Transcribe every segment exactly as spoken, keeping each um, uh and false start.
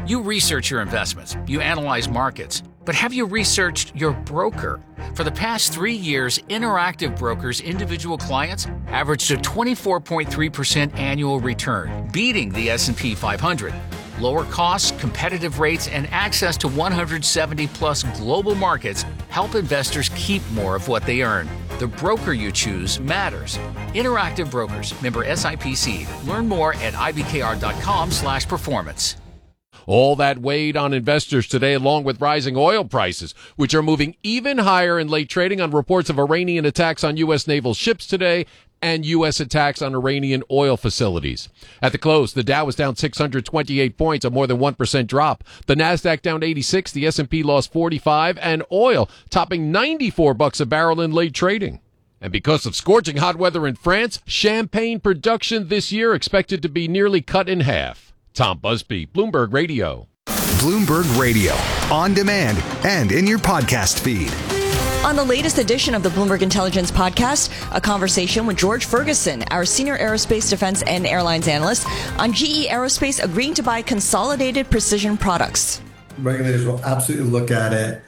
You research your investments, you analyze markets, but have you researched your broker? For the past three years, Interactive Brokers' individual clients averaged a twenty-four point three percent annual return, beating the S and P five hundred. Lower costs, competitive rates, and access to one hundred seventy plus global markets help investors keep more of what they earn. The broker you choose matters. Interactive Brokers, member S I P C. Learn more at ibkr.com slash performance. All that weighed on investors today, along with rising oil prices, which are moving even higher in late trading on reports of Iranian attacks on U S naval ships today and U S attacks on Iranian oil facilities. At the close, the Dow was down six hundred twenty-eight points, a more than one percent drop. The Nasdaq down eighty-six, the S and P lost forty-five, and oil topping ninety-four bucks a barrel in late trading. And because of scorching hot weather in France, champagne production this year expected to be nearly cut in half. Tom Busby, Bloomberg Radio. Bloomberg Radio, on demand and in your podcast feed. On the latest edition of the Bloomberg Intelligence Podcast, a conversation with George Ferguson, our senior aerospace, defense, and airlines analyst, on G E Aerospace agreeing to buy Consolidated Precision Products. Regulators will absolutely look at it.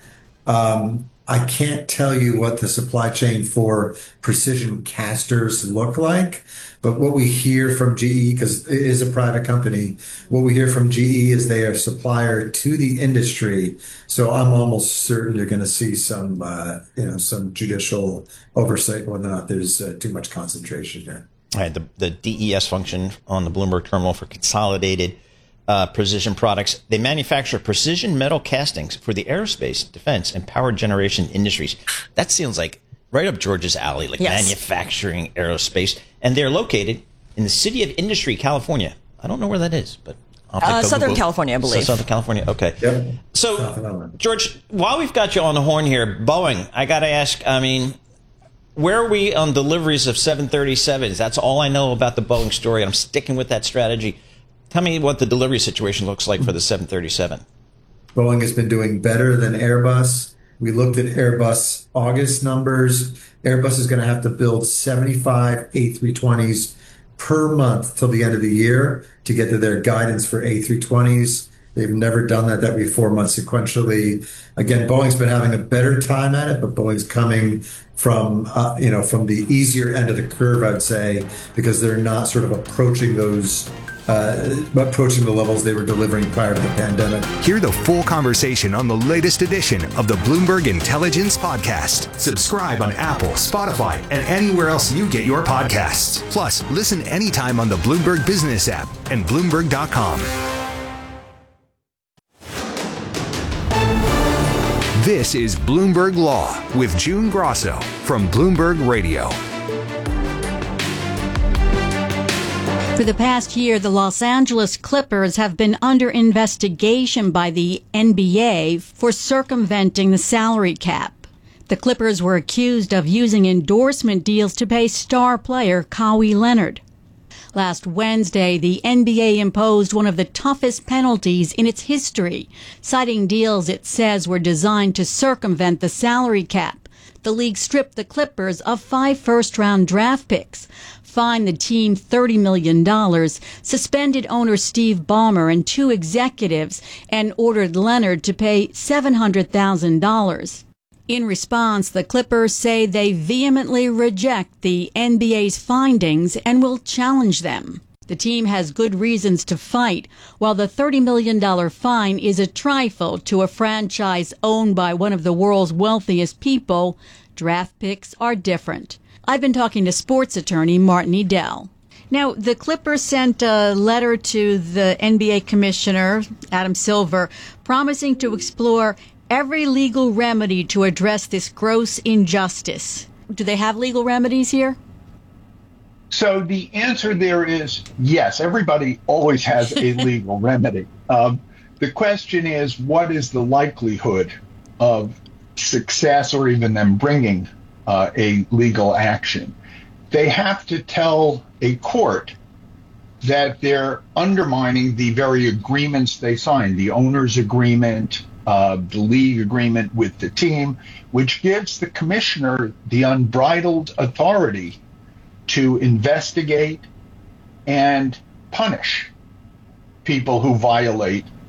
Um, I can't tell you what the supply chain for precision casters look like, but what we hear from G E, because it is a private company, what we hear from G E is they are a supplier to the industry. So I'm almost certain you're going to see some, uh, you know, some judicial oversight whether or not there's uh, too much concentration here. All right, the, the D E S function on the Bloomberg terminal for Consolidated Uh, Precision Products. They manufacture precision metal castings for the aerospace, defense, and power generation industries. That sounds like right up George's alley, like yes. Manufacturing aerospace. And they're located in the City of Industry, California. I don't know where that is, but I'll uh, Southern Google. California, I believe. So, Southern California, okay. Yep. So, George, while we've got you on the horn here, Boeing, I got to ask, I mean, where are we on deliveries of seven thirty-sevens? That's all I know about the Boeing story. I'm sticking with that strategy. Tell me what the delivery situation looks like for the seven thirty-seven. Boeing has been doing better than Airbus. We looked at Airbus August numbers. Airbus is going to have to build seventy-five A three twenties per month till the end of the year to get to their guidance for A three twenties. They've never done that. That would be four months sequentially. Again, Boeing's been having a better time at it, but Boeing's coming from, uh, you know, from the easier end of the curve, I would say, because they're not sort of approaching those Uh, approaching the levels they were delivering prior to the pandemic. Hear the full conversation on the latest edition of the Bloomberg Intelligence Podcast. Subscribe on Apple, Spotify, and anywhere else you get your podcasts. Plus, listen anytime on the Bloomberg Business app and Bloomberg dot com. This is Bloomberg Law with June Grosso from Bloomberg Radio. For the past year, the Los Angeles Clippers have been under investigation by the N B A for circumventing the salary cap. The Clippers were accused of using endorsement deals to pay star player Kawhi Leonard. Last Wednesday, the N B A imposed one of the toughest penalties in its history, citing deals it says were designed to circumvent the salary cap. The league stripped the Clippers of five first-round draft picks, fined the team thirty million dollars, suspended owner Steve Ballmer and two executives, and ordered Leonard to pay seven hundred thousand dollars. In response, the Clippers say they vehemently reject the N B A's findings and will challenge them. The team has good reasons to fight. While the thirty million dollars fine is a trifle to a franchise owned by one of the world's wealthiest people, draft picks are different. I've been talking to sports attorney Martin Edel. Now, the Clippers sent a letter to the N B A commissioner, Adam Silver, promising to explore every legal remedy to address this gross injustice. Do they have legal remedies here? So the answer there is yes. Everybody always has a legal remedy. Um, the question is, what is the likelihood of success or even them bringing uh, a legal action? They have to tell a court that they're undermining the very agreements they signed, the owner's agreement, uh, the league agreement with the team, which gives the commissioner the unbridled authority to investigate and punish people who violate